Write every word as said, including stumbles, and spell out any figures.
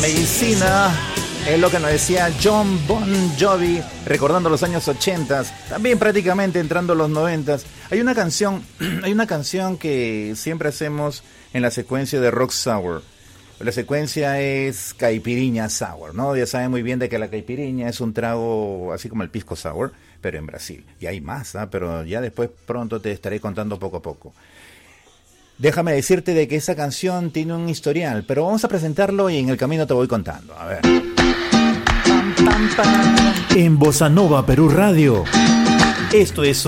medicina. Es lo que nos decía John Bon Jovi, recordando los años ochenta, también prácticamente entrando a los noventa. Hay una canción, hay una canción que siempre hacemos en la secuencia de Rock Sour. La secuencia es Caipiriña Sour, ¿no? Ya saben muy bien de que la caipiriña es un trago así como el pisco sour, pero en Brasil. Y hay más, ¿eh? Pero ya después pronto te estaré contando poco a poco. Déjame decirte de que esa canción tiene un historial, pero vamos a presentarlo y en el camino te voy contando. A ver. Pam, pam, pam. En Bossa Nova Perú Radio, esto es